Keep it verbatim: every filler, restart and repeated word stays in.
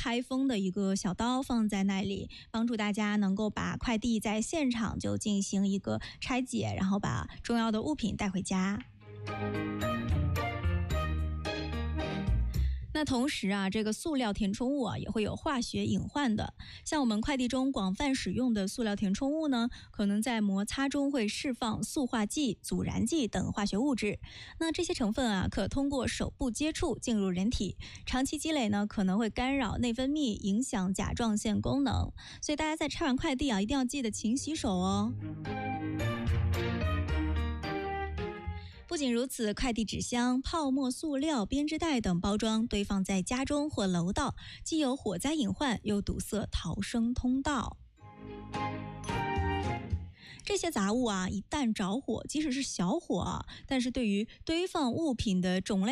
开封的一个小刀放在那里，帮助大家能够把快递在现场就进行一个拆解，然后把重要的物品带回家。那同时啊，这个塑料填充物啊也会有化学隐患的。像我们快递中广泛使用的塑料填充物呢，可能在摩擦中会释放塑化剂、阻燃剂等化学物质。那这些成分啊，可通过手部接触进入人体，长期积累呢，可能会干扰内分泌，影响甲状腺功能。所以大家在拆完快递啊，一定要记得勤洗手哦。不仅如此，快递纸箱、泡沫塑料、编织袋等包装堆放在家中或楼道，既有火灾隐患，又堵塞逃生通道。这些杂物啊，一旦着火，即使是小火啊，但是对于堆放物品的种类